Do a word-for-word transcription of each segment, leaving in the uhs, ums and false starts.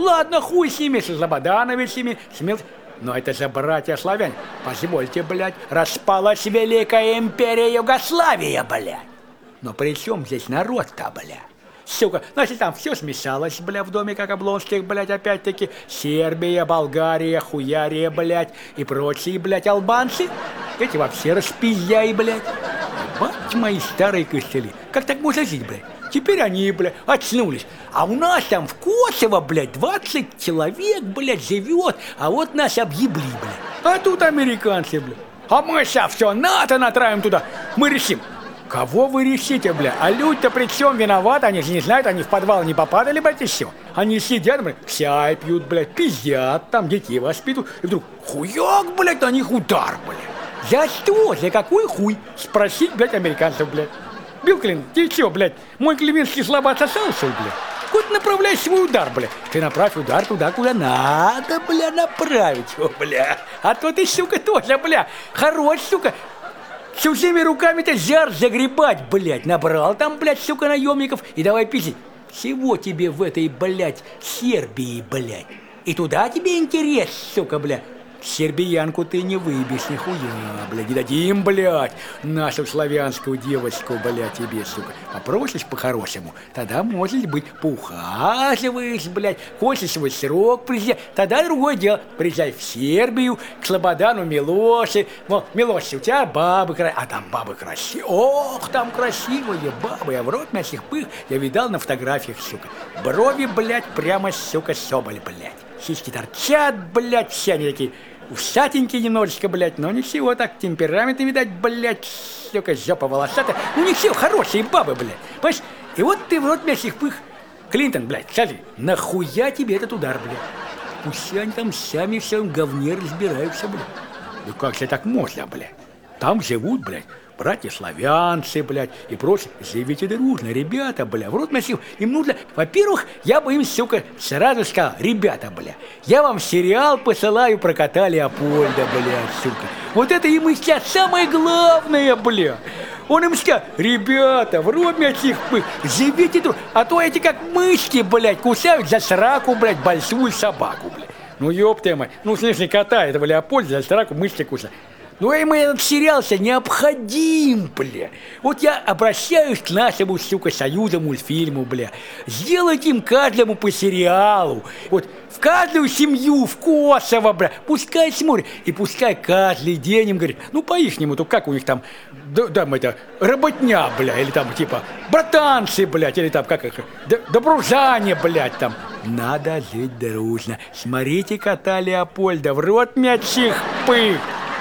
Ладно, хуй с ними, со Слободановичами, смел... Но это же братья славяне. Позвольте, блядь, распалась Великая империя Югославия, блядь. Но при чем здесь народ-то, блядь? Сука, значит, там все смешалось, бля, в доме, как Облонских, блядь, опять-таки. Сербия, Болгария, Хуярия, блядь, и прочие, блядь, албанцы. Эти вообще распизняй, блядь. Бать мои старые костыли. Как так можно жить, блядь? Теперь они, блядь, очнулись. А у нас там в Косово, блядь, двадцать человек, блядь, живет. А вот нас объебли, блядь. А тут американцы, блядь. А мы сейчас все НАТО натравим туда. Мы решим. Кого вы решите, бля? А люди-то при чем виноваты? Они же не знают, они в подвал не попадали, блядь, и все. Они сидят, блядь, чай пьют, блядь, пиздят, там детей воспитывают. И вдруг хуяк, блядь, на них удар, блядь. За что? За какой хуй? Спросить, блядь, американцев, блядь. Билл Клинтон, ты че, блядь, мой клевинский слабо отсосался, блядь? Куда ты направляешь свой удар, блядь? Ты направь удар туда, куда надо, бля, направить его, бля. А то ты, сука, тоже, бля, хорош, сука. Чужими руками-то жар загребать, блядь, набрал там, блядь, сука, наемников и давай пиздить. Всего тебе в этой, блядь, Сербии, блядь. И туда тебе интерес, сука, блядь. Сербиянку ты не выбьешь, нихуя, блядь, не дадим, блядь, нашу славянскую девочку, блядь, тебе, сука. Попросишь по-хорошему, тогда, может быть, поухаживаешь, блядь, хочешь свой срок приезжать, тогда другое дело. Приезжай в Сербию, к Слободану Милоше, мол, Милош, у тебя бабы красивые, а там бабы красивые, ох, там красивые бабы, я в рот мясных пых, я видал на фотографиях, сука. Брови, блядь, прямо, сука, соболь, блядь. Сиськи торчат, блядь, все они такие усатенькие немножечко, блядь, но ничего, так темпераменты, видать, блядь, сука, жопа волосатая. Ну ничего, хорошие бабы, блядь, понимаешь? И вот ты в рот мясных пых, Клинтон, блядь, скажи, нахуя тебе этот удар, блядь? Пусть они там сами в своем говне разбираются, блядь. Ну как же так можно, блядь? Там живут, блядь, братья-славянцы, блядь, и прочее. Живите дружно, ребята, бля, в рот мясив. Им нужно, во-первых, я бы им, сука, сразу сказал, ребята, бля, я вам сериал посылаю про кота Леопольда, бля, сука. Вот это им сейчас самое главное, бля. Он им сказал, ребята, в рот мясив, вы живите дружно, а то эти как мышки, блядь, кусают за сраку, блядь, большую собаку, блядь. Ну, ёпта мать, ну, в смысле, кота этого Леопольда за сраку мышки кусают. Ну, им этот сериал-то необходим, бля. Вот я обращаюсь к нашему, сука, союзу мультфильму, бля. Сделайте им каждому по сериалу. Вот в каждую семью, в Косово, бля. Пускай смотрят. И пускай каждый день им говорят, ну, по-ихнему, то как у них там, да, там это, работня, бля, или там, типа, братанцы, блядь, или там, как их, добружане, блядь, там. Надо жить дружно. Смотрите кота Леопольда, в рот мячих пых.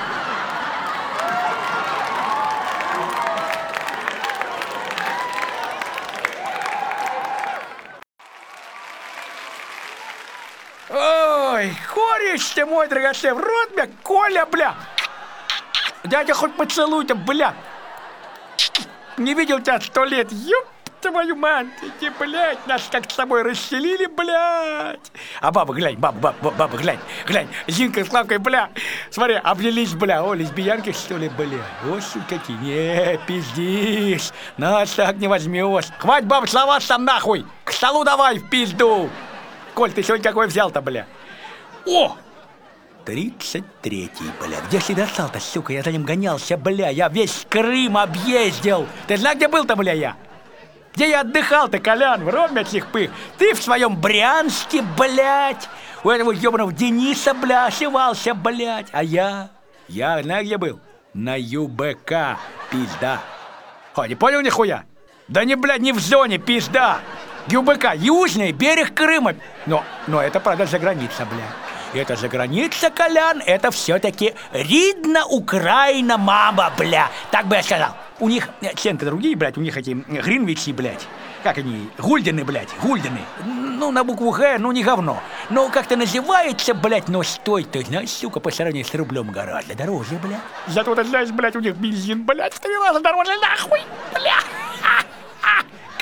Ой, кореш ты мой драгоценный, в рот меня, Коля, бля. Дядя хоть поцелуй-то, бля. Не видел тебя сто лет, ёп твою мать, эти, блядь, нас как с тобой расселили, блядь. А баба, глянь, баба, баба, баба, глянь, глянь, Зинка с Славкой, бля. Смотри, облились, бля, о, лесбиянки, что ли, бля. О, сука, какие, не, пиздишь, нас так не возьмешь. Хватит, баба, слова сам нахуй, к столу давай в пизду. Коль, ты сегодня какой взял-то, бля? О! тридцать третий, бля. Где ж ты достал-то, сука? Я за ним гонялся, бля. Я весь Крым объездил. Ты знаешь, где был-то, бля, я? Где я отдыхал-то, Колян? В рот мясных пых. Ты в своем Брянске, блядь. У этого ёбаного Дениса, бля, ошивался, блядь. А я? Я, знаешь, где был? На ЮБК, пизда. О, не понял нихуя? Да не, блядь, не в зоне, пизда. ЮБК, южный берег Крыма. Но, но это, правда, за граница, бля. Это за граница, Колян, это все-таки Ридна, Украина, мама, бля. Так бы я сказал. У них цены другие, блядь, у них эти Гринвичи, блядь. Как они? Гульдены, блядь, гульдены. Ну, на букву Г, ну, не говно. Но как-то называется, блядь, но стоит, ты знаешь, сука, по сравнению с рублем гораздо дороже, блядь. Зато, ты знаешь, блядь, у них бензин, блядь, в три раза дороже, нахуй, бля.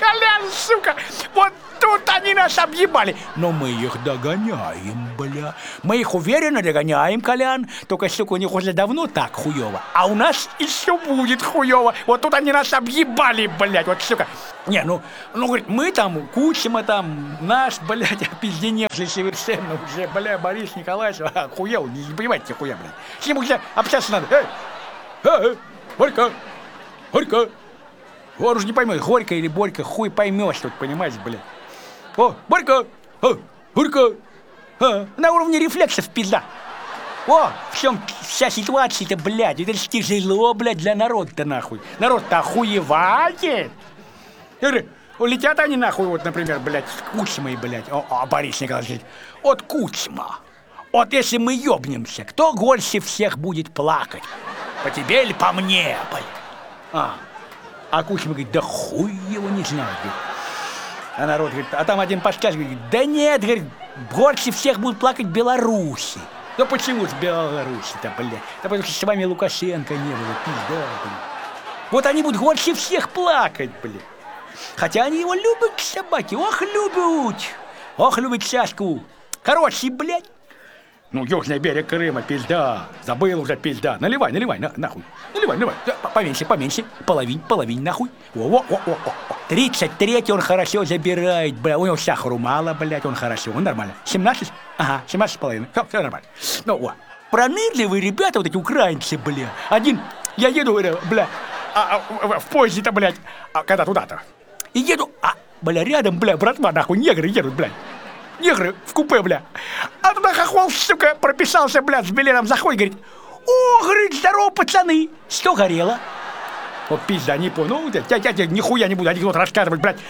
Колян, сука! Вот тут они нас объебали. Но мы их догоняем, бля. Мы их уверенно догоняем, Колян. Только, сука, у них уже давно так хуёво. А у нас еще будет хуёво. Вот тут они нас объебали, блядь. Вот, сука. Не, ну, ну, говорит, мы там, Кучма там, наш, блядь, опизденевший совершенно уже, бля, Борис Николаевич, а, хуел, не понимаете, хуя, блядь. С ним уже общаться надо. Эй, эй, Борька, Борька. Он уже не поймет, Горько или Борька, хуй поймешь тут, понимаешь, блядь. О, Борька, о, Борька. А, на уровне рефлексов, пизда. О, в чем вся ситуация-то, блядь, это ж тяжело, блядь, для народа-то, нахуй. Народ-то охуевает. Я говорю, улетят они, нахуй, вот, например, блядь, с Кучмой, блядь. О, о, Борис Николаевич, от Кучма. Вот если мы ёбнемся, кто больше всех будет плакать? По тебе или по мне, блядь? А. А Кучма говорит, да хуй его не знаю, говорит. А народ говорит, а там один пашкаш говорит, да нет, говорит, больше всех будут плакать белорусы. Ну почему с Беларуси-то, блядь? Да потому что с вами Лукашенко не было, пизда, блядь. Вот они будут больше всех плакать, блядь. Хотя они его любят, собаки, ох, любят. Ох, любят Сашку. Хороший, блядь. Ну, южный берег Крыма, пизда. Забыл уже, пизда. Наливай, наливай, на, нахуй. Наливай, наливай. Поменьше, поменьше. Половинь, половинь, нахуй. О-о-о-о-о. тридцать третий он хорошо забирает, бля. У него сахару мало, блядь, он хорошо. Он нормально. семнадцать? Ага, семнадцать с половиной. Все, все нормально. Ну, о. Пронырливые ребята, вот эти украинцы, бля. Один, я еду, бля, а, а, в поезде-то, блядь, а, когда туда-то. И еду, а, бля, рядом, бля, братва, нахуй, негры едут, блядь. Негры в купе, бля. А туда хохол, сука, прописался, блядь, с билетом заходит, говорит, о, говорит, здорово, пацаны, что горело? Вот пизда, не понял, ну, я, я, я нихуя не буду анекдот рассказывать, блядь.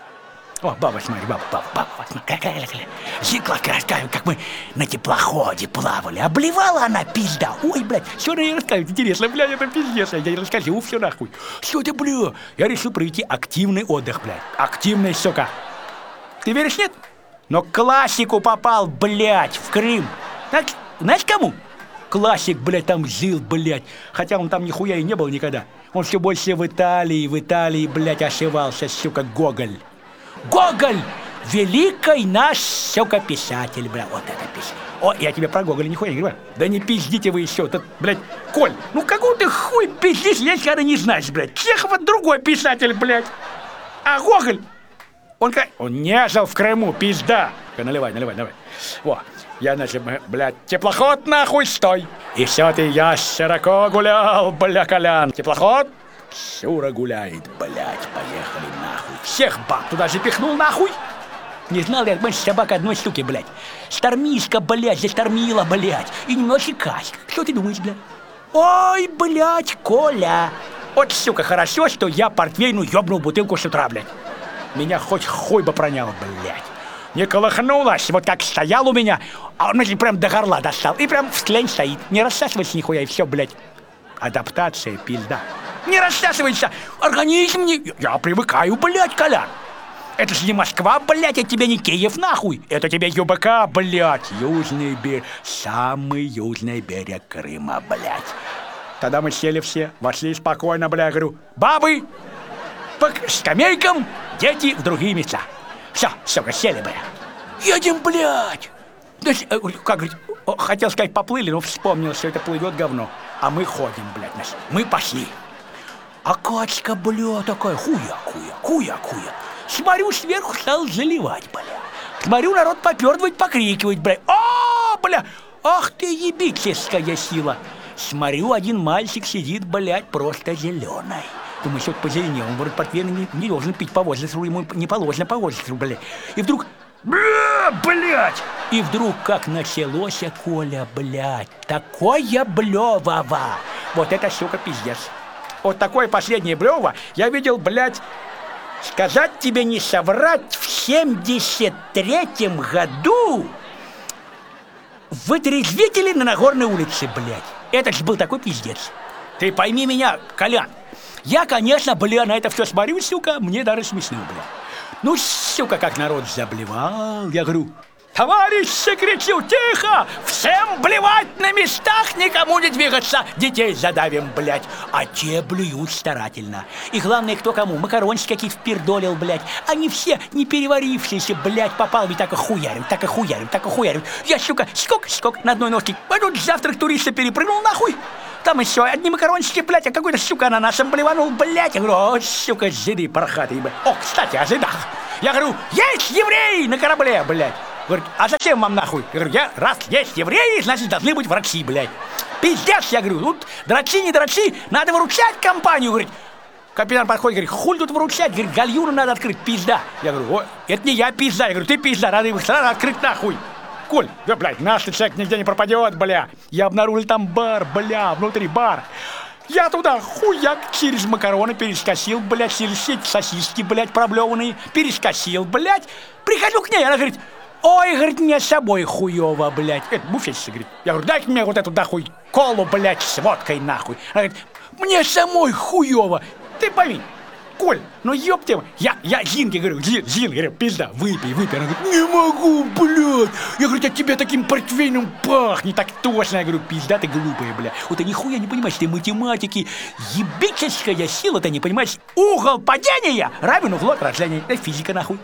О, баба, смотри, баба, баба, баба, смотри, Жикловка рассказывает, как мы на теплоходе плавали. Обливала она, пизда. Ой, блядь, что она ей рассказывает? Интересно, блядь, это пиздец. Я ей расскажу все нахуй. Что ты, бля? Я решил провести активный отдых, блядь. Активный, сука. Ты веришь, нет? Но к классику попал, блядь, в Крым. Так, знаешь кому? Классик, блядь, там жил, блядь. Хотя он там нихуя и не был никогда. Он все больше в Италии, в Италии, блядь, ошивался, сука, Гоголь. Гоголь! Великий наш, сука, писатель, бля. Вот это писатель. О, я тебе про Гоголя нихуя не говорю. Да не пиздите вы еще. Тут, блядь, Коль, ну какой ты хуй пиздишь, если ты не знаешь, блядь. Чехов другой писатель, блядь. А Гоголь, он как... Он не жил в Крыму, пизда. Наливай, наливай, наливай. Во, я, значит, блядь, теплоход нахуй, стой. И все ты, я широко гулял, бля, Колян. Теплоход Шура гуляет, блядь, поехали нахуй. Всех баб туда запихнул нахуй. Не знал я, больше собака одной штуки, блядь. Штормишка, блядь, застормила, блядь. И немножечко кась. Что ты думаешь, блядь? Ой, блядь, Коля. Вот, сука, хорошо, что я портвейную ёбнул бутылку с утра, блядь. Меня хоть хуй бы пронял, блядь. Не колыхнулась, вот как стоял у меня, а он, значит, прям до горла достал. И прям в тлень стоит. Не рассасывайся нихуя, и все, блядь. Адаптация, пизда. Не рассасывайся. Организм не... Я привыкаю, блядь, Колян. Это же не Москва, блядь, это тебе не Киев, нахуй. Это тебе ЮБК, блядь. Южный берег. Самый южный берег Крыма, блядь. Тогда мы сели все, вошли спокойно, блядь, говорю. Бабы по скамейкам, дети в другие места. Все, сука, сели, блядь. Едем, блядь. Как говорить, хотел сказать, поплыли, но вспомнил, что это плывет говно. А мы ходим, блядь, нас. Мы пошли. А качка, бля, такая, хуя-хуя, хуя-хуя. Смотрю, сверху стал заливать, бля. Смотрю, народ попердывать, покрикивать, бля. О, бля, ах ты ебическая сила. Смотрю, один мальчик сидит, блядь, просто зеленый. Думаю, что-то позеленел. Он, говорит, портвейн не, не должен пить по возрасту, ему не положено по возрасту, блядь. И вдруг, бля, блядь. И вдруг, как началось, Коля, блядь, такое блёвово. Вот это, сука, пиздец. Вот такое последнее блёво я видел, блядь, сказать тебе не соврать, в семьдесят третьем году в Вытрезвителе на Нагорной улице, блядь. Это ж был такой пиздец. Ты пойми меня, Колян. Я, конечно, бля, на это все смотрю, сука, мне даже смешно, бля. Ну, сука, как народ заблевал. Я говорю, Товарищи, кричу, тихо! Всем блевать на местах, никому не двигаться! Детей задавим, блядь! А те блюют старательно. И главное, кто кому, макарончики какие впердолил, блядь. Они все не переварившиеся, блядь, попал, ведь так и хуярим, так и хуярим, так и хуярим. Я, сука, скок, скок на одной ножке. А тут завтрак туриста перепрыгнул нахуй. Там еще одни макарончики, блядь, а какой-то, сука, ананасом блеванул, блядь. Я говорю, о, сука, жиды пархатые, блядь. О, кстати, о жидах. Я говорю, есть евреи на корабле, блядь. Говорит, а зачем вам нахуй? Я говорю, я, раз есть евреи, значит, должны быть врачи, блядь. Пиздец, я говорю, тут дрочи, не дрочи, надо выручать компанию, говорит. Капитан подходит, говорит, хуй тут выручать, говорит, гальюну надо открыть, пизда. Я говорю, о, это не я пизда, я говорю, ты пизда, надо их сразу открыть нахуй. Коль, да, блядь, наш человек нигде не пропадет, бля. Я обнаружил там бар, бля, внутри бар. Я туда хуяк через макароны перескосил, блядь, через эти сосиски, блядь, проблеванные, перескосил, блядь. Прихожу к ней, она говорит, ой, говорит, мне с собой хуёво, блядь. Это буфетчица, говорит. Я говорю, дайте мне вот эту, нахуй, колу, блядь, с водкой, нахуй. Она говорит, мне самой хуёво. Ты пойми, Коль, ну ёпте, я, я Зинке говорю, Зин, Зин, говорю, пизда, выпей, выпей. Она говорит, не могу, блядь. Я говорю, от тебя таким портвейном пахнет, так точно. Я говорю, пизда ты глупая, блядь. Вот ты нихуя не понимаешь, ты математики, ебическая сила, ты не понимаешь. Угол падения равен углу отражения. Это физика, нахуй.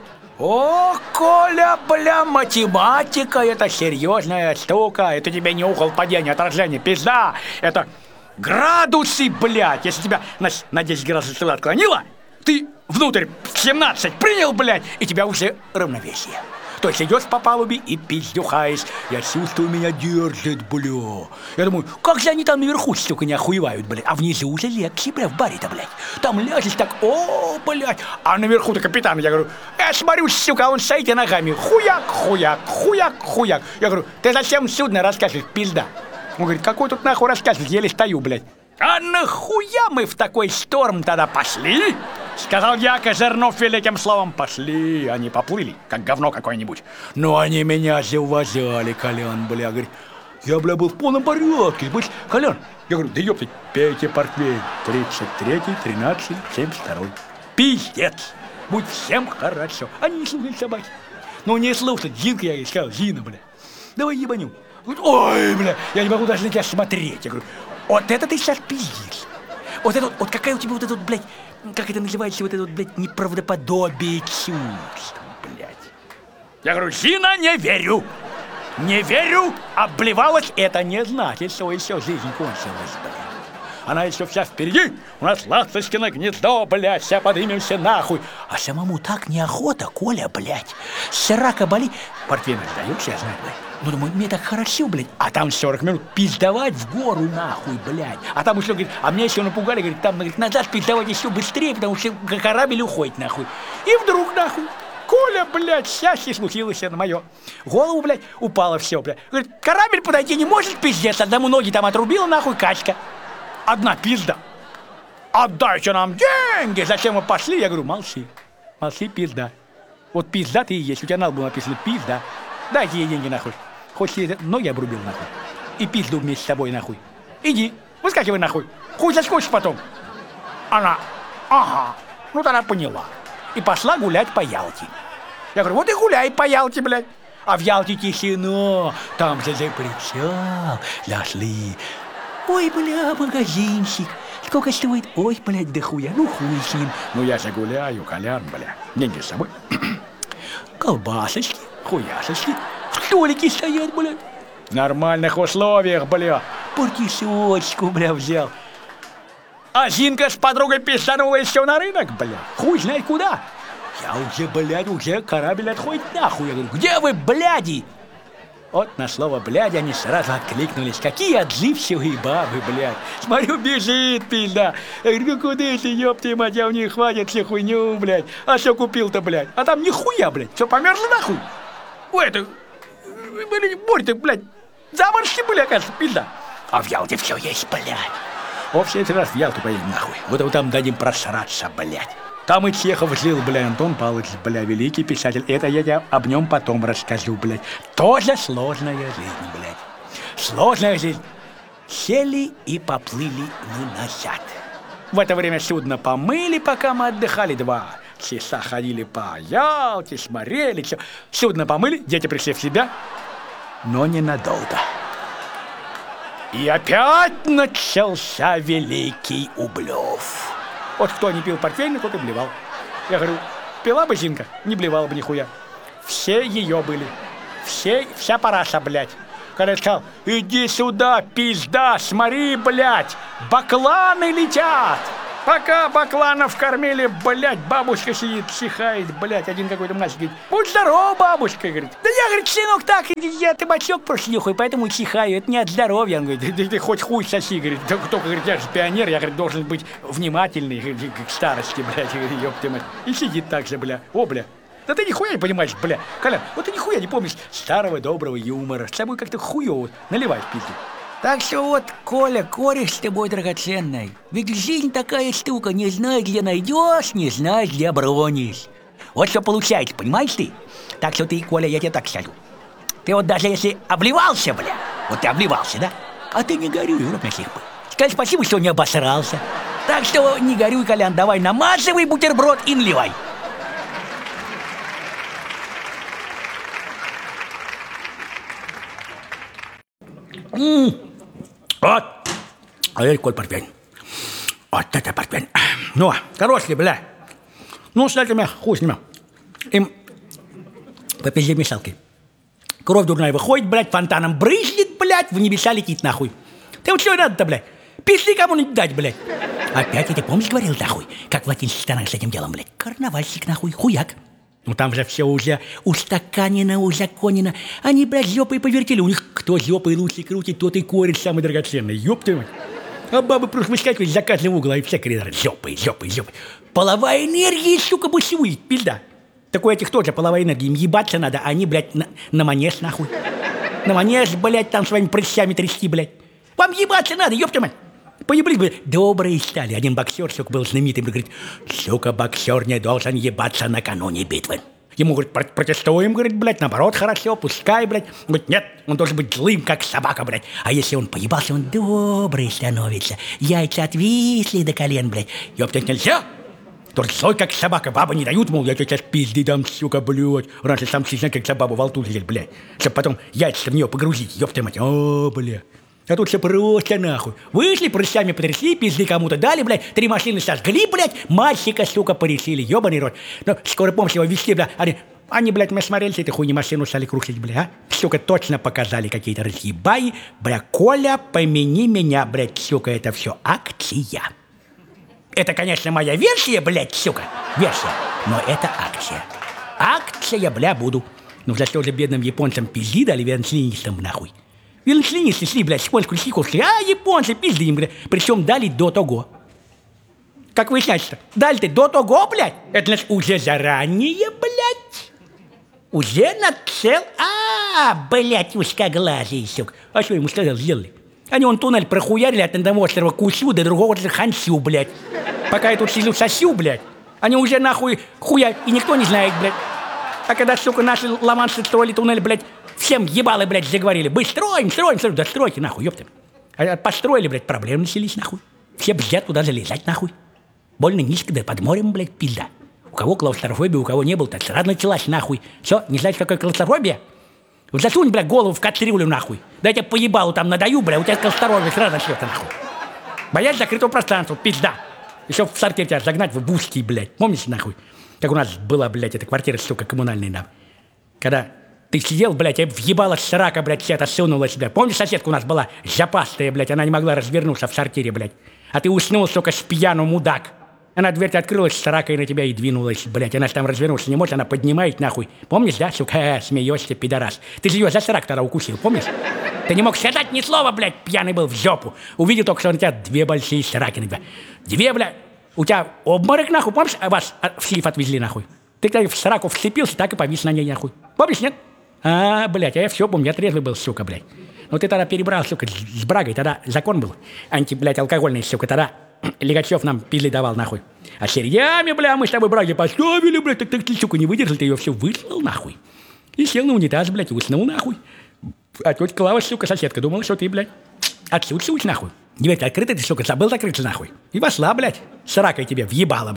О, Коля, бля, математика, это серьезная штука. Это тебе не угол падения, отражение, пизда. Это градусы, блядь. Если тебя на, на десять градусов сюда отклонило, ты внутрь семнадцать принял, блядь, и тебя уже равновесие. То есть идешь по палубе и пиздюхаешь. Я чувствую, меня держит, бля. Я думаю, как же они там наверху столько не охуевают, блядь. А внизу уже легче, бля, в баре-то, блядь. Там ляжешь так, о, блядь. А наверху-то капитан, я говорю, я смотрю, сука, он стоит и ногами. Хуяк, хуяк, хуяк, хуяк. Я говорю, ты зачем судно рассказываешь, пизда? Он говорит, какой тут нахуй рассказывать, еле стою, блядь. А нахуя мы в такой шторм тогда пошли? Сказал я, Козырнов великим словом, пошли. Они поплыли, как говно какое-нибудь. Но они меня зауважали, Колян, бля. Говорит, я, бля, был в полном порядке. Колян, я говорю, да ёпты, пейте портвейн. тридцать третий, тринадцатый, семьдесят второй. Пиздец. Будь всем хорошо. Они не слушают собаки. Ну не слушать, Зинка, я ей сказал, Зина, бля. Давай ебанем. Ой, бля, я не могу даже на тебя смотреть. Я говорю, вот это ты сейчас пиздишь. Вот это вот, вот какая у тебя вот эта вот, блядь, как это называется, вот это вот, блядь, неправдоподобие чувств, блядь. Я говорю, Зина, не верю. Не верю, обливалась, это не значит, что еще жизнь кончилась, блядь. Она еще вся впереди, у нас ласточкино гнездо, блядь, вся подымемся нахуй. А самому так неохота, Коля, блядь. Срака боли. Портвейн раздаешь, я знаю, блядь. Ну, думаю, мне так хорошо, блядь. А там сорок минут пиздовать в гору, нахуй, блядь. А там еще, говорит, а меня еще напугали, говорит, там, говорит, назад пиздовать еще быстрее, потому что корабль уходит, нахуй. И вдруг, нахуй, Коля, блядь, счастье случилось на мое. Голову, блядь, упало все, блядь. Говорит, корабль подойти не может, пиздец, одному ноги там отрубила, нахуй, качка. Одна пизда. Отдайте нам деньги. Зачем мы пошли? Я говорю, молчи. Молчи, пизда. Вот пизда ты и есть. У тебя на лбу написано пизда. Дайте ей деньги, нахуй. Хоть ей ноги обрубил, нахуй. И пизду вместе с собой, нахуй. Иди, выскакивай, нахуй. Хуй заскочишь потом. Она, ага. Ну, тогда поняла. И пошла гулять по Ялте. Я говорю, вот и гуляй по Ялте, блядь. А в Ялте тишина. Там же за причал зашли. Ой, бля, магазинчик. Сколько стоит? Ой, блядь, да хуя, ну хуй с ним. Ну я же гуляю, Колян, бля. Деньги с собой. Колбасочки, хуясочки. Столики стоят, бля. В нормальных условиях, бля. Партишочку, бля, взял. А Зинка с подругой пизданула еще на рынок, бля. Хуй знает куда. Я уже, блядь, уже корабль отходит нахуй. Я говорю, где вы, бляди? Вот на слово «блядь» они сразу откликнулись. Какие отзывчивые бабы, блядь. Смотрю, бежит, пизда. Я говорю, ну куда ты, ёпты, мать, а у них хватит все хуйню, блядь. А что купил-то, блядь? А там нихуя, блядь. Все померзло нахуй. Ой, это... Борь-то, блядь, заморозки были, оказывается, пизда. А в Ялте все есть, блядь. О, в следующий раз в Ялту поедем, нахуй. Вот вот там дадим просраться, блядь. Там и Чехов жил, бля, Антон Павлович, бля, великий писатель. Это я тебе об нем потом расскажу, блядь. Тоже сложная жизнь, блядь. Сложная жизнь. Сели и поплыли мы назад. В это время судно помыли, пока мы отдыхали. Два часа ходили по Ялте, смотрели, все. Судно помыли, дети пришли в себя, но ненадолго. И опять начался великий Ублев. Вот кто не пил портвейн, тот и блевал. Я говорю, пила бы Зинка, не блевала бы нихуя. Все ее были. Все, вся параша, блядь. Когда я сказал, иди сюда, пизда, смотри, блядь, бакланы летят. Пока бакланов кормили, блядь, бабушка сидит, чихает, блядь, один какой-то мальчик говорит, будь здоров, бабушка, говорит. Да я, говорит, сынок, так, я табачок просто нюхаю, поэтому чихаю, это не от здоровья. Он говорит, ты, ты хоть хуй соси, говорит, только, говорит, я же пионер, я, говорит, должен быть внимательный к старости, блядь, ёпта мать. И сидит так же, бля, о, бля. Да ты нихуя не понимаешь, бля, Колян, вот ты нихуя не помнишь старого доброго юмора, с тобой как-то хуёво наливать пизду. Так что вот, Коля, кореш с тобой драгоценный. Ведь жизнь такая штука, не знаешь, где найдешь, не знаешь, где обронишь. Вот что получается, понимаешь ты? Так что ты, Коля, я тебе так скажу. Ты вот даже если обливался, бля, вот ты обливался, да? А ты не горюй, урод насих бы. Скажи спасибо, что не обосрался. Так что не горюй, Колян, давай намазывай бутерброд и наливай. М-м. Вот. А это какой портвейн. Вот это портвейн. Ну, хороший, бля. Ну, с этими, хуй с ними. Им по пизде мешалкой. Кровь дурная выходит, блядь, фонтаном брызнет, блядь, в небеса летит, нахуй. Ты вот что надо-то, блядь? Пизды кому-нибудь дать, блядь. Опять я тебе, помнишь, говорил, нахуй, как в латинских странах с этим делом, блядь? Карнавальщик, нахуй, хуяк. Ну там же все уже устаканено, узаконено. Они, блядь, жопой повертели. У них кто жопой лучше крутит, тот и корень самый драгоценный. Ёб твою мать. А бабы просто выскакивают за каждого угла и все коридоры. Жопой, жопой, жопой. Половая энергия, сука, бушует, пизда. Такой этих тоже половая энергия. Им ебаться надо, а они, блядь, на, на манеж, нахуй. На манеж, блядь, там своими прыщами трясти, блядь. Вам ебаться надо, ёб твою мать. Поеблись бы, добрые стали. Один боксер, сука, был знаменитым, говорит, сука, боксер не должен ебаться накануне битвы. Ему, говорит, протестуем, говорит, блядь, наоборот, хорошо, пускай, блядь. Говорит, нет, он должен быть злым, как собака, блядь. А если он поебался, он добрый становится. Яйца отвисли до колен, блядь. Ёптать нельзя. Тоже злой, как собака, бабы не дают, мол, я тебе сейчас пизды дам, сука, блядь. Раньше сам честно, как за бабу во лту взять, блядь. Чтоб потом яйца в нее погрузить, ёпта мать. О, блядь. А тут все просто нахуй. Вышли, прыщами потрясли, пизды кому-то дали, блядь. Три машины сожгли, блядь. Мальчика, сука, порешили, ёбаный рот. Но скоро помощь его везти, блядь. Они, они, блядь, мы смотрели, этой хуйни машину стали крушить, блядь, а? Сука, точно показали какие-то разъебаи. Бля, Коля, помяни меня, блядь, сука, это все акция. Это, конечно, моя версия, блядь, сука. Версия. Но это акция. Акция, бля, буду. Ну, за что же бедным японцам пизди дали, венцлинистам, нахуй. Величинисты шли, блядь, сколько лисиков шли, а японцы пизды им, блядь, причем дали до того. Как выясняется-то? Дали-то до того, блядь, это значит уже заранее, блядь, уже нацел, а, блядь, узкоглазый, сука. А что ему сказал, сделали? Они вон туннель прохуярили от одного острова Кусю до другого острова Хансю, блядь. Пока я тут сижу сосю, блядь, они уже нахуй хуя, и никто не знает, блядь. А когда, сука, наши ламанцы строили туннель, блядь, всем ебалы, блядь, заговорили. Мы строим, строим, строим. Да стройте, нахуй, ёпта. А построили, блядь, проблемы начались, нахуй. Все бздят туда залезать, нахуй. Больно низко, да под морем, блядь, пизда. У кого клаустрофобия, у кого не было, так сразу началась, нахуй. Все, не знаешь, какая клаустрофобия? Вот засунь, блядь, голову в кастрюлю, нахуй. Да я тебе поебалу там надаю, блядь, у тебя клаустрофобия сразу начнется, нахуй. Боясь закрытого пространства, пизда. Еще в сарке тебя загнать в узкий, блядь. Помнишь, нахуй? Как у нас была, блядь, эта квартира, сука, коммунальная, нахуй. Когда ты сидел, блядь, и въебала срака, блядь, все это сунулась, блядь. Помнишь, соседка у нас была запастая, блядь, она не могла развернуться в сортире, блядь. А ты уснул, сука, с пьяну, мудак. Она дверь-то открылась, сракой на тебя и двинулась, блядь. Она же там развернуться не может, она поднимает, нахуй. Помнишь, да, сука? Э, смеешься, пидорас. Ты же ее за срак тогда укусил, помнишь? Ты не мог сказать ни слова, блядь, пьяный был в жопу. Увидел только, что на тебя две большие сраки на тебя. Две, блядь. У тебя обморок, нахуй, помнишь? А вас в сейф отвезли, нахуй. Ты когда в сраку вцепился, так и повис на ней, нахуй. Помнишь, нет? А, блядь, а я все помню, я трезвый был, сука, блядь. Ну ты тогда перебрал, сука, с брагой, тогда закон был. Анти, блядь, алкогольный, сука, тогда Лигачев нам пизли давал, нахуй. А серьями, бля, мы с тобой браги поставили, блядь, так, так ты, сука, не выдержал, ты ее все выслал, нахуй. И сел на унитаз, блядь, и уснул, нахуй. А тетя Клава, сука, соседка, думала, что ты, блядь, отсутствуешь, нахуй. Дверь открыта, ты, сука, забыл закрыться, нахуй. И вошла, блядь, с ракой тебе въебала, блядь.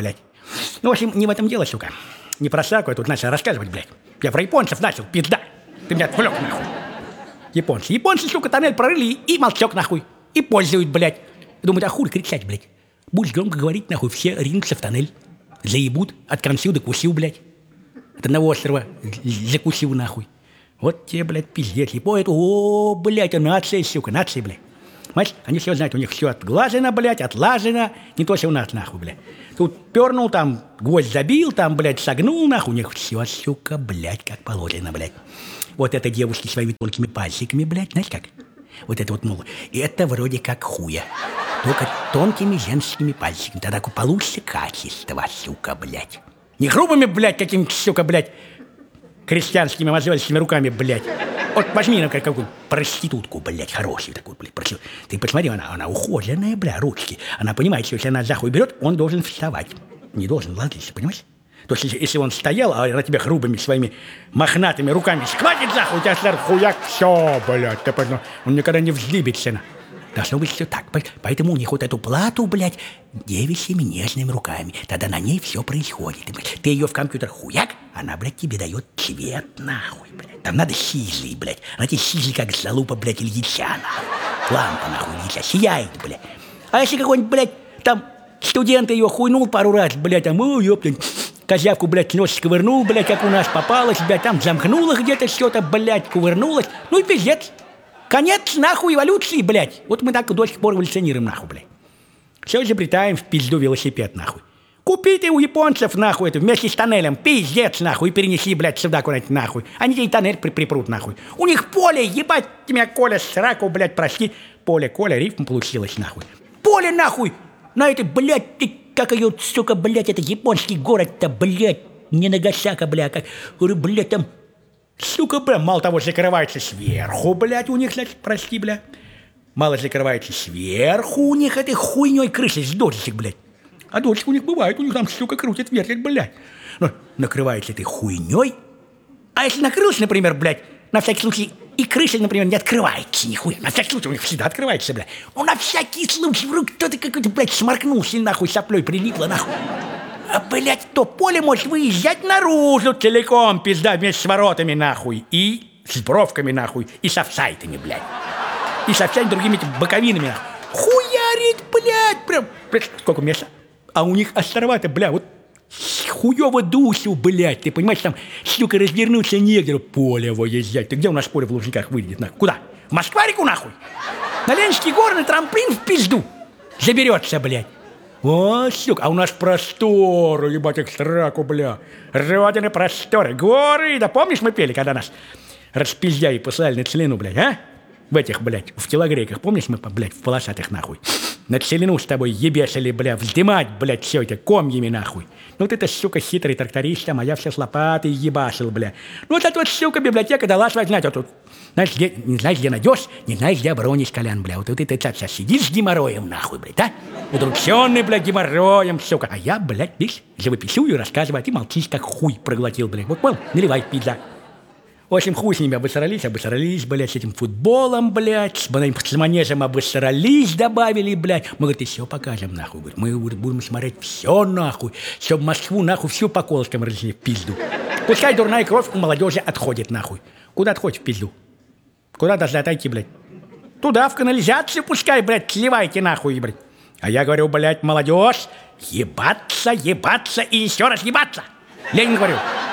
Ну, в общем, не в этом дело, сука. Не про Саку я тут начал рассказывать, блядь. Я про японцев начал, пизда. Ты меня отвлек, нахуй. Японцы. Японцы, сука, тоннель прорыли и молчок, нахуй. И пользуют, блядь. Думают, а хуй кричать, блядь. Будешь громко говорить, нахуй, все ринутся в тоннель. Заебут, отконсил да кусил, блядь. От одного острова закусил, нахуй. Вот тебе, блядь, пиздец. И поэт, о, блядь, а нация, сука, нация, блядь. Понимаешь, они все знают, у них все отглажено, блядь, отлажено. Не то, что у нас, нахуй, блядь. Тут пернул, там гвоздь забил, там, блядь, согнул, нахуй. У них все, сука, блядь, как положено, блядь. Вот это девушки своими тонкими пальчиками, блядь, знаешь как? Вот это вот, мол, это вроде как хуя. Только тонкими женскими пальчиками. Тогда получится качество, сука, блядь. Не грубыми, блядь, какими-то, сука, блядь, крестьянскими мозольскими руками, блядь. Вот возьми, ну, какую проститутку, блядь, хорошую такую, блядь, проститутку. Ты посмотри, она, она ухоженная, бля, ручки. Она понимает, что если она за хуй берет, он должен вставать. Не должен ложиться, понимаешь? То есть, если, если он стоял, а на тебя грубыми своими мохнатыми руками схватит за хуй, у тебя сразу хуяк, все, блядь, ты понял, он никогда не вздыбится. Должно быть все так. Поэтому у них вот эту плату, блядь, девичьими нежными руками. Тогда на ней все происходит. Ты ее в компьютер хуяк, она, блядь, тебе дает цвет, нахуй, блядь. Там надо сизый, блядь. Она тебе сизый, как залупа, блядь, Ильича, нахуй. Лампа, нахуй, Ильича, сияет, блядь. А если какой-нибудь, блядь, там студент ее хуйнул пару раз, блядь, там, о, ёптань, козявку, блядь, нос сковырнул, блядь, как у нас попалась, блядь, там замкнула где-то что-то, блядь, кувырнулась. Ну и пиздец. Конец, нахуй, эволюции, блядь. Вот мы так до сих пор эволюционируем, нахуй, блядь. Все изобретаем в пизду велосипед, нахуй. Купи ты у японцев, нахуй, это вместе с тоннелем, пиздец, нахуй, и перенеси, блядь, сюда куда-нибудь, нахуй. Они тебе тоннель при припрут, нахуй. У них поле, ебать тебя, Коля, сраку, блядь, прости. Поле, Коля, рифм получилось, нахуй. Поле, нахуй, на этой, блядь, ты, как ее, сука, блядь, это японский город-то, блядь, не Нагасака, блядь, как, блядь, там... Сука, бля, мало того, закрывается сверху, блядь, у них, значит, прости, бля. Мало закрывается сверху у них этой хуйней крыши с дождичек, блядь. А дождичек у них бывает, у них там, сука, крутит, вертит, блядь. Ну, накрывается этой хуйней. А если накрылся, например, блядь, на всякий случай, и крыша, например, не открывается нихуя. На всякий случай у них всегда открывается, блядь. Ну, на всякий случай, вдруг кто-то какой-то, блядь, сморкнулся, нахуй, соплей прилипло, нахуй. А, блядь, то поле может выезжать наружу целиком, пизда, вместе с воротами, нахуй. И с бровками, нахуй. И с офсайтами, блядь. И со всеми другими этими боковинами, нахуй. Хуярит, блядь, прям, блядь, сколько места. А у них острова-то, бля, вот хуёво дусю, блядь. Ты понимаешь, там, сука, развернуться негде. Поле выезжать. Ты где у нас поле в Лужниках выйдет, нахуй? Куда? В Москварику, нахуй? На Ленинский город на трамплин в пизду заберется, блядь. О, сука, а у нас просторы, ебать, их сраку, бля. Родины просторы, горы. Да помнишь, мы пели, когда нас распиздяи послали на целину, блядь, а? В этих, блядь, в телогрейках, помнишь, мы, блядь, в полосатых, нахуй? На целину с тобой ебесили, бля, вздымать, блядь, все это комьями, нахуй. Ну ты-то, сука, хитрый тракторист, а я все с лопатой ебашил, бля. Ну вот эта вот, сука, библиотека дала свать, знаете, вот тут. Знаешь, где, не знаешь, где найдешь, не знаешь, где оборонишь, Колян, бля. Вот, вот ты сейчас сидишь с геморроем, нахуй, блядь, а? Удрученный, блядь, геморроем, сука. А я, блядь, видишь, живописую и рассказываю, а ты молчишь, как хуй проглотил, блядь. Вот, понял, наливай, пизда. В общем, хуй с ними обосрались, обосрались, блядь, с этим футболом, блядь, с, с манежем обосрались, добавили, блядь. Мы, говорит, и все покажем, нахуй, говорит. Мы будем смотреть все, нахуй, чтобы Москву, нахуй, всю по колышкам разлили в пизду. Пускай дурная кровь у молодежи отходит, нахуй. Куда отходит в пизду? Куда должны отойти, блядь? Туда, в канализацию пускай, блядь, сливайте, нахуй, блядь. А я говорю, блядь, молодежь, ебаться, ебаться и еще раз ебаться. Ленин говорю.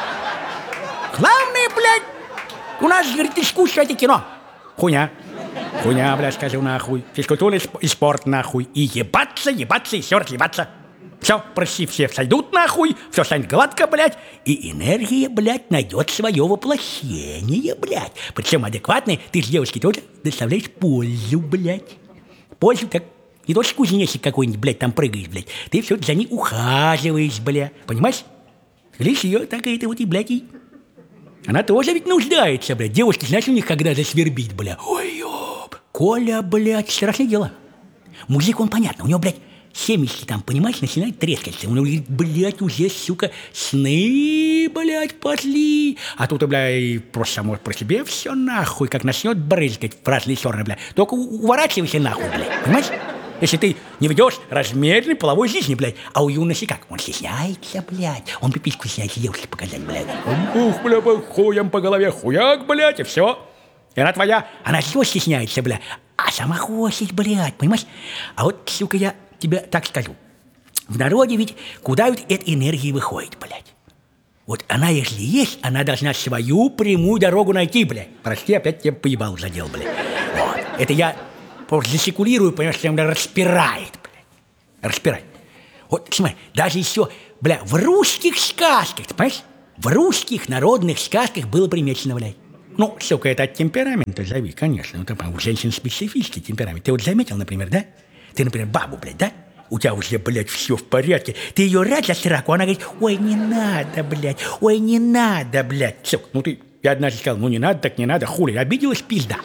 Главное, блядь, у нас, говорит, искусство это кино. Хуйня. Хуйня, блядь, скажу, нахуй. Физкультура и спорт, нахуй. И ебаться, ебаться, еще раз ебаться. Все, прости, все сойдут, нахуй. Все станет гладко, блядь. И энергия, блядь, найдет свое воплощение, блядь. Причем адекватной ты с девушки тоже доставляешь пользу, блядь. Пользу, как не то что кузнечик какой-нибудь, блядь, там прыгаешь, блядь. Ты все за ней ухаживаешь, блядь. Понимаешь? Лишь ее так и это вот и, блядь, и... Она тоже ведь нуждается, блядь. Девушки, знаешь, у них когда засвербит, блядь. Ой, ёб. Коля, блядь, страшное дело. Мужик, он понятно, у него, блядь, семечки там, понимаешь, начинает трескаться. У него, блядь, уже, сука, сны, блядь, пошли. А тут, блядь, просто может про себе все нахуй, как начнет брызгать в разные стороны, блядь. Только уворачивайся нахуй, блядь, понимаешь? если ты не ведешь размеренной половой жизни, блядь. А у юноши как? Он стесняется, блядь. Он пипиську стесняется девушке показать, блядь. Ух, бля, хуем по голове, хуяк, блядь, и все. И она твоя, она все стесняется, блядь. А сама хочет, блядь, понимаешь? А вот, сука, я тебе так скажу. В народе ведь куда ведь эта энергия выходит, блядь? Вот она, если есть, она должна свою прямую дорогу найти, блядь. Прости, опять тебя поебал задел, блядь. Вот. Это я просто засекулирую, понимаешь, что меня распирает, блядь. Распирает. Вот, смотри, даже еще, бля, в русских сказках, ты понимаешь? В русских народных сказках было примечено, блядь. Ну, сука, это от темперамента зови, конечно. Ну, там у женщин специфический темперамент. Ты вот заметил, например, да? Ты, например, бабу, блядь, да? У тебя уже, блядь, все в порядке. Ты ее рад за сраку, она говорит, ой, не надо, блядь, ой, не надо, блядь. Все, ну ты, я однажды сказал, ну не надо, так не надо, хули, обиделась, пизда.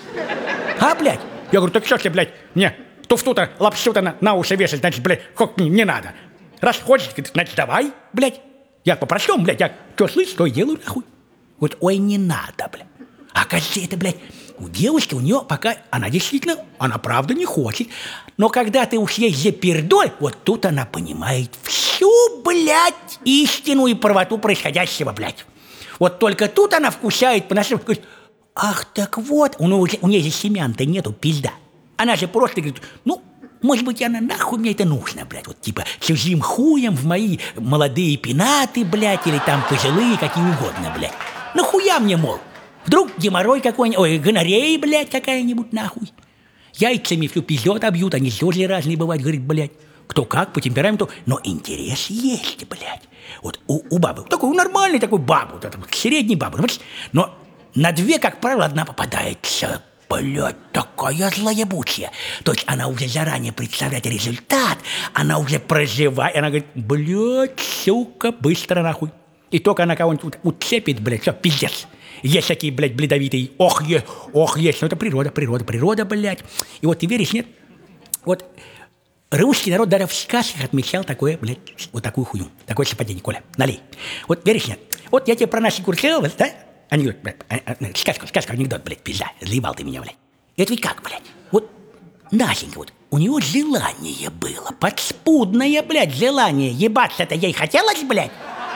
А, блядь? Я говорю, так что ты, блядь, мне туфту-то, лапшу-то на, на уши вешать, значит, блядь, как не, не надо. Раз хочешь, значит, давай, блядь. Я по-простому, блядь, я что слышу, то и делаю, нахуй. Вот, ой, не надо, блядь. А кажется, это, блядь, у девушки, у нее пока, она действительно, она правда не хочет. Но когда ты уж ей запердоль, вот тут она понимает всю, блядь, истину и правоту происходящего, блядь. Вот только тут она вкушает по-нашему, говорит, ах, так вот, у, ну, у нее же семян-то нету, пизда. Она же просто говорит, ну, может быть, она нахуй мне это нужно, блядь, вот типа чужим хуем в мои молодые пенаты, блядь, или там пожилые, какие угодно, блядь. Нахуя мне, мол? Вдруг геморрой какой-нибудь, ой, гонорея, блядь, какая-нибудь, нахуй. Яйцами всю пиздет обьют, они тоже разные бывают, говорит, блядь. Кто как, по темпераменту, но интерес есть, блядь. Вот у, у бабы, такой нормальный такой бабы, вот, средний бабы, но на две, как правило, одна попадается, блядь, такая злоебучая. То есть она уже заранее представляет результат, она уже проживает, она говорит, блядь, сука, быстро нахуй. И только она кого-нибудь уцепит, блядь, все, пиздец. Есть такие, блядь, бледовитые, ох, есть, ох, есть, ну это природа, природа, природа, блядь. И вот ты веришь, нет? Вот русский народ даже в сказках отмечал такое, блядь, вот такую хуйню, такое совпадение, Коля, налей. Вот веришь, нет? Вот я тебе про наши курсовые, да? Анекдот, блядь, сказку, сказку, анекдот, блядь, пизда, заебал ты меня, блядь. Это ведь как, блядь, вот Настенька, вот, у него желание было, подспудное, блядь, желание, ебаться-то ей хотелось, блядь?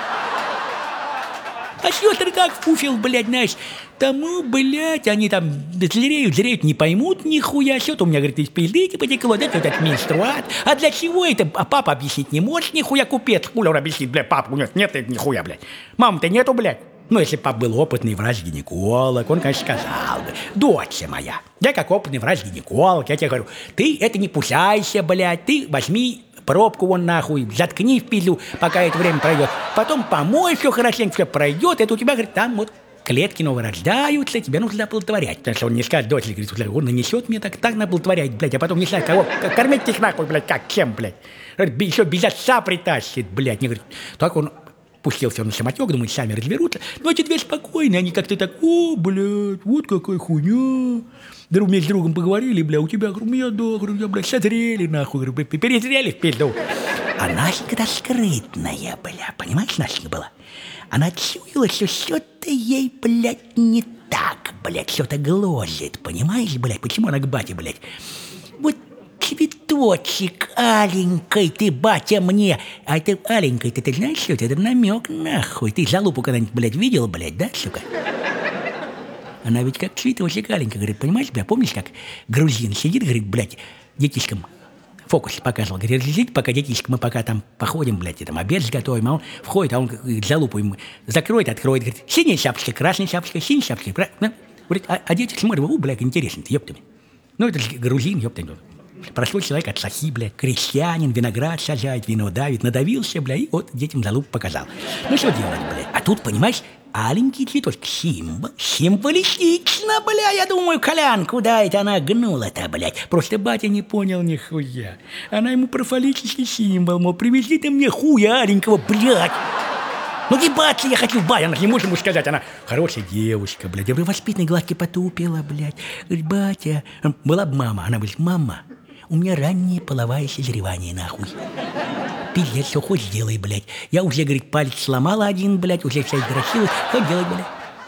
А сестры как в пуфел, блядь, знаешь, тому, блядь, они там злереют, злереют, не поймут нихуя, что-то у меня, говорит, из пизды потекло, да, вот этот менструат. А для чего это? А папа объяснить не может, нихуя, купец, хуля он объяснит, блядь, папа, у него нет, нет, нихуя, блядь. Мамы-то нету, блядь. Ну, если пап был опытный врач-гинеколог, он, конечно, сказал бы, дочь моя, я как опытный врач-гинеколог, я тебе говорю, ты это не пусайся, блядь, ты возьми пробку вон нахуй, заткни в пизду, пока это время пройдет. Потом помой все хорошенько, все пройдет. Это у тебя, говорит, там вот клетки новые рождаются, тебе нужно оплодотворять. Потому что он не скажет, дочь, говорит, он нанесет мне так, так оплодотворять, блядь, а потом не знаю, кого, кормить их нахуй, блядь, как, чем, блядь. Еще без отца притащит, блядь. Не говорит, так он пустился на самотек, думает, сами разберутся. Но эти две спокойные, они как-то так, о, блядь, вот какая хуйня. Друг вместе с другом поговорили, бля, у тебя, говорю, у меня, да, говорю, я, блядь, созрели, нахуй, говорю, перезрели в пизду. А Настенька-то скрытная, бля, понимаешь, Настенька была? Она чуяла, что что-то ей, блядь, не так, блядь, что-то гложет, понимаешь, блядь, почему она к бате, блядь? Вот цветочек аленький ты, батя, мне. А это аленький-то, ты знаешь, что это? Это намек, нахуй. Ты залупу когда-нибудь, блядь, видел, блядь, да, сука? Она ведь как цветочек аленький, говорит, понимаешь, бля, помнишь, как грузин сидит, говорит, блядь, детишкам фокус показывал, говорит, сидите, пока детишкам, мы пока там походим, блядь, и там обед сготовим, а он входит, а он говорит, залупу ему закроет, откроет, говорит, синяя шапочка, красная шапочка, синяя шапочка, правильно? Говорит, а, а дети смотрят, о, блядь, интересно, ёптами. Ну, это же грузин, ёптами. Простой человек от сахи, блядь, крестьянин, виноград сажает, вино давит, надавился, блядь, и вот детям залупу показал. Ну, что делать, блядь? А тут, понимаешь, аленький цветочек, символ, символистично, бля, я думаю, Колян, куда это она гнула-то, блядь? Просто батя не понял нихуя. Она ему про фаллический символ, мол, привези ты мне хуя аленького, блядь. Ну, ебаться я хочу, батя, она не может ему сказать, она хорошая девушка, блядь, я бы воспитанной гладки потупила, блядь. Говорит, батя, была бы мама, она говорит, мама, у меня раннее половое созревание, нахуй. Пиздец, все хоть сделай, блядь. Я уже, говорит, палец сломала один, блядь, уже вся издоросилась. Хоть делай, блядь.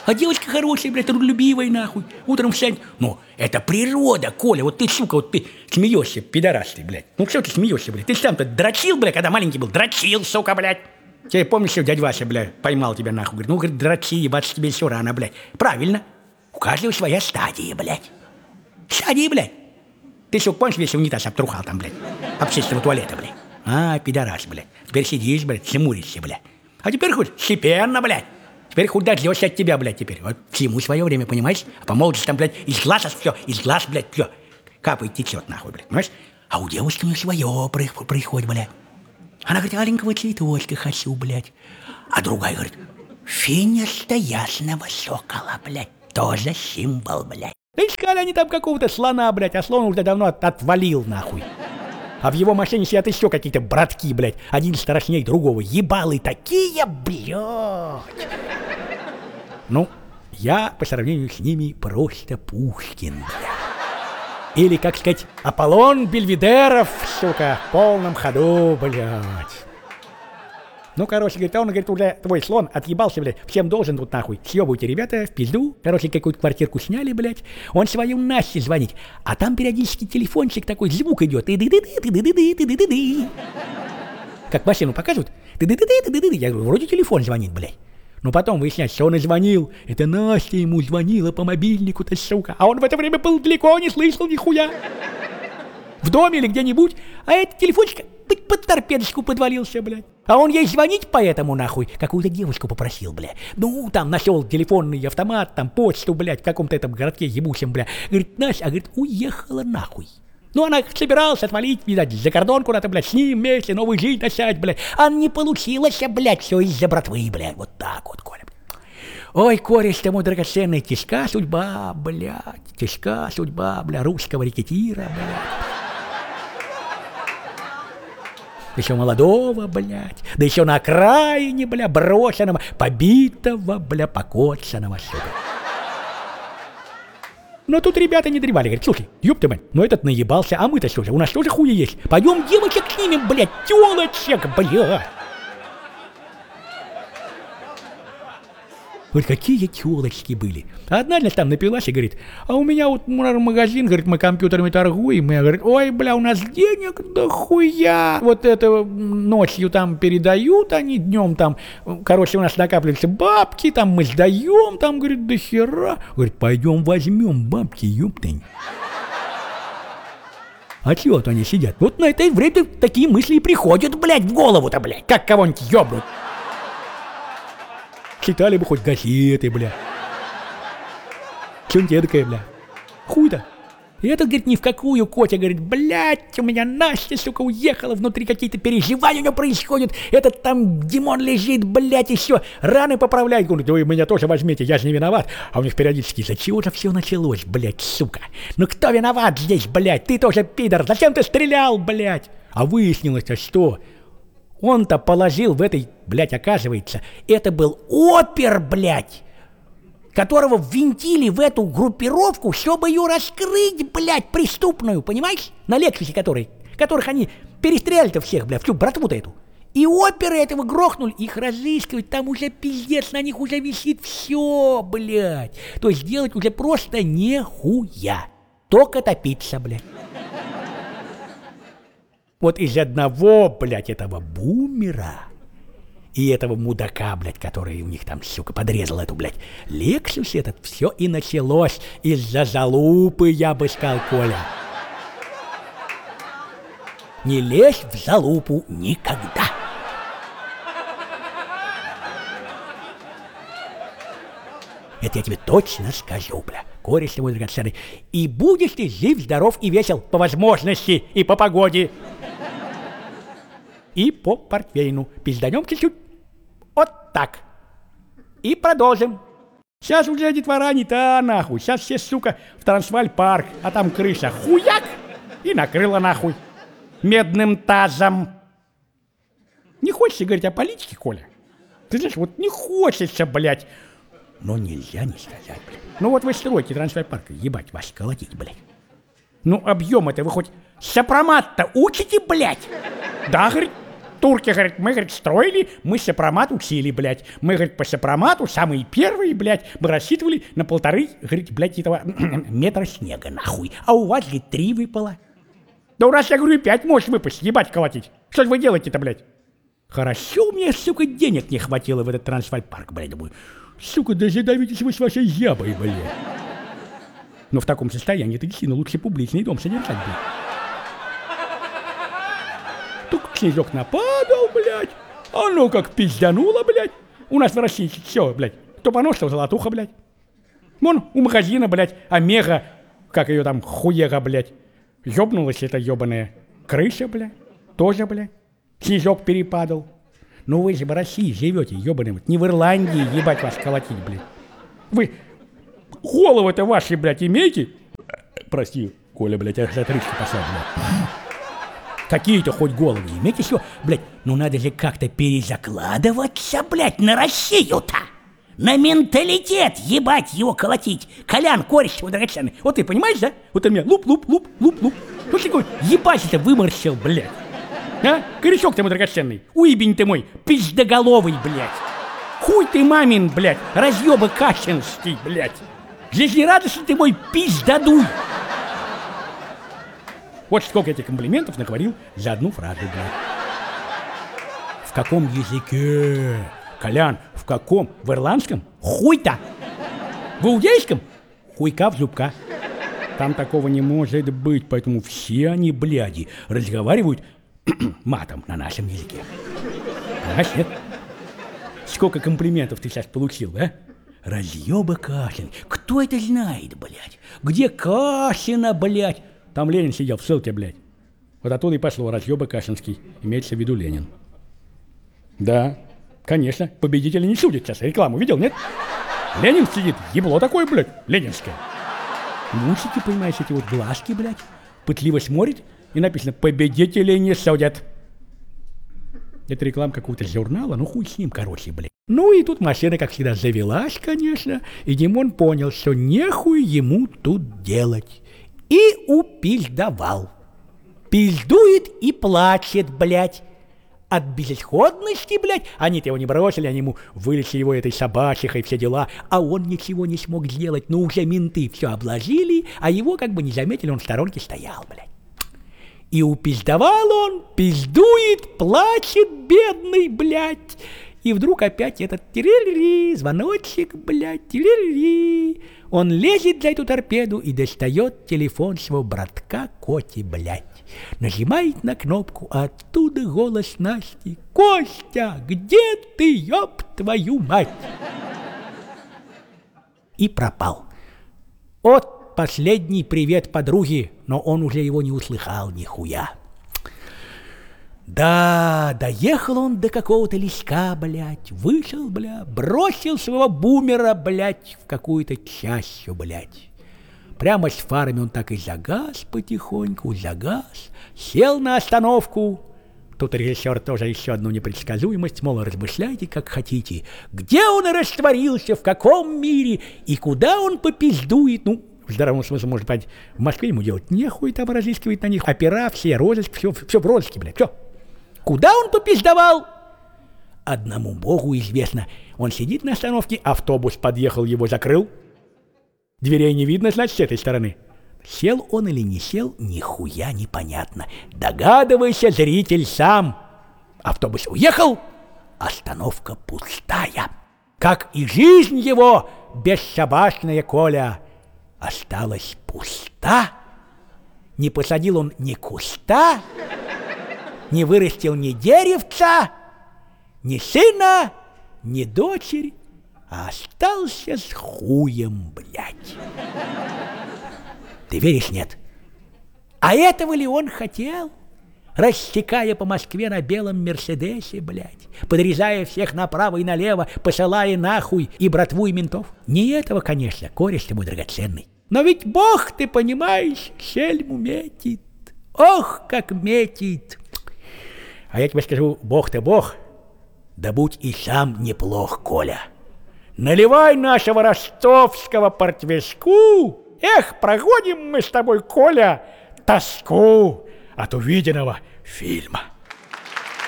А девочка хорошая, блядь, трудолюбивая, нахуй. Утром встать. Ну, это природа, Коля. Вот ты, сука, вот ты смеешься, пидорас ты, блядь. Ну, что ты смеешься, блядь? Ты сам-то дрочил, блядь, когда маленький был? Дрочил, сука, блядь. Тебе помнишь, что дядя Вася, блядь, поймал тебя, нахуй? Говорит, ну, говорит, дрочи, ебаться тебе все рано, блядь. Правильно. У каждого своя стадия, блядь. Стадия, блядь. Ты, сука, помнишь, весь унитаз обтрухал там, блядь? Общественного туалета, блядь. А, пидорас, блядь. Теперь сидишь, блядь, хмуришься, блядь. А теперь хоть степенно, блядь. Теперь хоть дождешься от тебя, блядь, теперь. Вот всему свое время, понимаешь? А по молодости там, блядь, из глаз все, из глаз, блядь, все. Капает, течет, нахуй, блядь, понимаешь? А у девушки у нее свое происходит, блядь. Она говорит, аленького цветочка хочу, блядь. А другая говорит, финиста ясного сокола, блядь. Тоже символ, блядь. Да искали они там какого-то слона, блядь, а слон уже давно от отвалил, нахуй. А в его машине сидят еще какие-то братки, блядь. Один страшнее другого. Ебалы такие, блядь. Ну, я по сравнению с ними просто Пушкин. Или, как сказать, Аполлон Бельведеров, сука, в полном ходу, блядь. Ну, короче, говорит, а он, говорит, уже твой слон отъебался, блядь, всем должен тут нахуй. Съебывайте, ребята, в пизду. Короче, какую-то квартирку сняли, блядь. Он свою Насте звонит. А там периодически телефончик такой, звук идет. Как машину показывают. Я говорю, вроде телефон звонит, блядь. Но потом выясняется, что он и звонил. Это Настя ему звонила по мобильнику-то, сука. А он в это время был далеко, не слышал нихуя. В доме или где-нибудь. А этот телефончик под торпедочку подвалился, блядь. А он ей звонить поэтому, нахуй, какую-то девушку попросил, блядь. Ну, там нашел телефонный автомат, там почту, блядь, в каком-то этом городке ебучем, блядь. Говорит, Настя, а говорит, уехала нахуй. Ну, она собиралась отвалить, видать, за кордон куда-то, блядь, с ним вместе новую жизнь начать, блядь. А не получилось, блядь, все из-за братвы, блядь. Вот так вот, Коля. Ой, кореш ты мой драгоценный, тяжка судьба, блядь. Тяжка судьба, бля, русского рекетира, блядь. Еще молодого, блядь. Да еще на окраине, бля, брошенного, побитого, бля, покоцанного, сука. Но тут ребята не древали, говорят, слушай, ёпта, блядь, ну этот наебался, а мы-то что же, у нас тоже хуя есть. Пойдем девочек снимем, блядь, тёлочек, блядь. Вот какие тёлочки были. Одна, значит, там напилась и говорит, а у меня вот магазин, говорит, мы компьютерами торгуем. И я говорю, ой, бля, у нас денег дохуя. Вот это ночью там передают, они днем там, короче, у нас накапливаются бабки, там мы сдаем, там, говорит, до хера. Говорит, пойдем возьмем бабки, ёптань. А чего-то они сидят? Вот на это время такие мысли и приходят, блядь, в голову-то, блядь, как кого-нибудь ёбнуть. Читали бы хоть газеты, бля. Что-нибудь эдакое, бля. Хуй-то. И этот, говорит, ни в какую, Котя, говорит, блядь, у меня Настя, сука, уехала, внутри какие-то переживания у него происходят. Этот там Димон лежит, блядь, и все, раны поправляет. Говорит, вы меня тоже возьмите, я же не виноват. А у них периодически, за чего же все началось, блядь, сука? Ну кто виноват здесь, блядь? Ты тоже пидор, зачем ты стрелял, блядь? А выяснилось-то что? Он-то положил в этой, блядь, оказывается, это был опер, блядь, которого ввинтили в эту группировку, чтобы ее раскрыть, блядь, преступную, понимаешь? На Лексусе которой, которых они перестреляли-то всех, блядь, всю братву-то эту. И оперы этого грохнули, их разыскивать, там уже пиздец, на них уже висит все, блядь. То есть делать уже просто нехуя, только топиться, блядь. Вот из одного, блядь, этого бумера и этого мудака, блядь, который у них там, сука, подрезал эту, блядь, Лексус этот, все и началось из-за залупы, я бы сказал, Коля. Не лезь в залупу никогда. Это я тебе точно скажу, бля, кореш ты мой драгоценный. И будешь ты жив, здоров и весел по возможности и по погоде. И по портвейну. Пизданем чуть-чуть. Вот так. И продолжим. Сейчас уже детвора не та, нахуй. Сейчас все, сука, в Трансвааль-парк. А там крыша хуяк и накрыла, нахуй. Медным тазом. Не хочется говорить о политике, Коля? Ты знаешь, вот не хочется, блядь. Но нельзя не сказать, блядь. Ну вот вы строите Трансвааль-парк, ебать вас колотить, блядь. Ну объем это вы хоть сопромат-то учите, блядь? Да, говорит, турки, говорит, мы, говорит, строили, мы сопромат учили, блядь. Мы, говорит, по сопромату самые первые, блядь, мы рассчитывали на полторы, говорит, блядь, этого метра снега, нахуй. А у вас, говорит, три выпало. Да у нас, я говорю, и пять может выпасть, ебать колотить. Что же вы делаете-то, блядь? Хорошо, мне, сука, денег не хватило в этот трансфальпарк, блядь, думаю. Сука, даже давитесь вы с вашей ябой, блядь. Но в таком состоянии ты действительно лучше публичный дом содержать, блядь. Только снежок нападал, блядь. А ну как пиздануло, блядь. У нас в России все, блядь. Кто понос, что золотуха, блядь. Вон у магазина, блядь, Омега, как ее там, хуега, блядь. Ёбнулась эта ёбаная крыша, блядь. Тоже, блядь. Снежок перепадал. Ну вы же в России живете, ёбаный, вот не в Ирландии, ебать вас колотить, блядь. Вы головы-то ваши, блядь, имеете? Прости, Коля, блядь, я за отрыжки посадил, блядь. Какие-то хоть головы имеете, все, блядь, ну надо же как-то перезакладываться, блядь, на Россию-то. На менталитет, ебать его колотить. Колян, кореш его драгоценный. Вот ты понимаешь, да? Вот у меня луп-луп-луп-луп-луп. Ну ты такой ебать-то выморщил, блядь. А? Корешок ты мой драгоценный. Уебень ты мой, пиздоголовый, блядь. Хуй ты мамин, блядь, разъеба качинский, блядь. Жизнерадостный ты мой пиздодуй. Вот сколько этих комплиментов наговорил за одну фразу, блядь. В каком языке? Колян, в каком? В ирландском? Хуй-то. В иудейском? Хуйка в зубка. Там такого не может быть, поэтому все они, бляди, разговаривают матом на нашем языке. Понимаешь, нет? Сколько комплиментов ты сейчас получил, да? Разъеба Кашин. Кто это знает, блядь? Где Кашина, блядь? Там Ленин сидел в ссылке, блядь. Вот оттуда и пошло разъеба Кашинский. Имеется в виду Ленин. Да, конечно, победители не судят сейчас. Рекламу видел, нет? Ленин сидит, ебло такое, блядь, ленинское. Мусики, понимаешь, эти вот глазки, блядь, пытливо смотрит, и написано «Победители не судят». Это реклама какого-то журнала, ну хуй с ним, короче, блядь. Ну и тут машина, как всегда, завелась, конечно, и Димон понял, что нехуй ему тут делать. И упиздовал. Пиздует и плачет, блядь. От безысходности, блядь. Они-то его не бросили, они ему вылечили его этой собачихой, все дела. А он ничего не смог сделать. Ну уже менты все обложили, а его как бы не заметили, он в сторонке стоял, блядь. И упиздовал он, пиздует, плачет, бедный, блядь. И вдруг опять этот тирили, звоночек, блядь, тирили. Он лезет за эту торпеду и достает телефон своего братка Коти, блядь. Нажимает на кнопку, а оттуда голос Насти. «Костя, где ты, ёб твою мать?» И пропал. От последний привет подруге, но он уже его не услыхал нихуя. Да, доехал он до какого-то леска, блядь, вышел, бля, бросил своего бумера, блядь, в какую-то чащу, блядь. Прямо с фарами он так и загаз потихоньку, загаз, сел на остановку. Тут режиссер тоже еще одну непредсказуемость, мол, размышляйте, как хотите. Где он растворился, в каком мире, и куда он попиздует, ну, в здравом смысле, может быть, в Москве ему делать нехуй там разыскивать на них. Опера, все, розыск, все, все в розыске, блядь, все. Куда он попиздовал? Одному богу известно. Он сидит на остановке, автобус подъехал, его закрыл. Дверей не видно, значит, с этой стороны. Сел он или не сел, нихуя непонятно. Догадывайся, зритель, сам. Автобус уехал, остановка пустая. Как и жизнь его, бесшабашная, Коля, осталась пуста. Не посадил он ни куста, не вырастил ни деревца, ни сына, ни дочери, а остался с хуем, блядь. Ты веришь, нет? А этого ли он хотел? Рассекая по Москве на белом Мерседесе, блядь, подрезая всех направо и налево, посылая нахуй и братву, и ментов. Не этого, конечно, кореш ты мой драгоценный. Но ведь Бог, ты понимаешь, шельму метит. Ох, как метит! А я тебе скажу, Бог-то Бог, да будь и сам неплох, Коля. Наливай нашего ростовского портвейску. Эх, проходим мы с тобой, Коля, тоску от увиденного фильма.